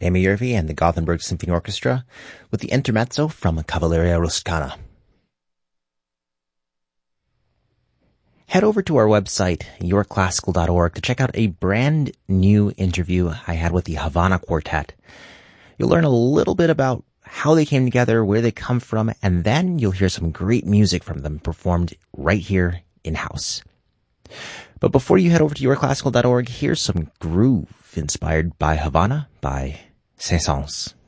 Amy Yervi and the Gothenburg Symphony Orchestra with the intermezzo from Cavalleria Rusticana. Head over to our website, yourclassical.org, to check out a brand new interview I had with the Havana Quartet. You'll learn a little bit about how they came together, where they come from, and then you'll hear some great music from them performed right here in-house. But before you head over to yourclassical.org, here's some groove inspired by Havana by Saint-Saëns.